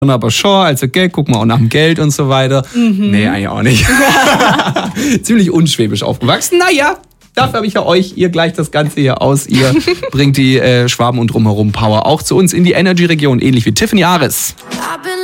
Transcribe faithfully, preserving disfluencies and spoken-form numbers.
aber schon, also Geld, guck mal auch nach dem Geld und so weiter. Mhm. Nee, eigentlich auch nicht. Ziemlich unschwäbisch aufgewachsen. Naja, dafür habe ich ja euch, ihr gleicht das Ganze hier aus. Ihr bringt die äh, Schwaben und drumherum Power auch zu uns in die Energy-Region, ähnlich wie Tiffany Ares.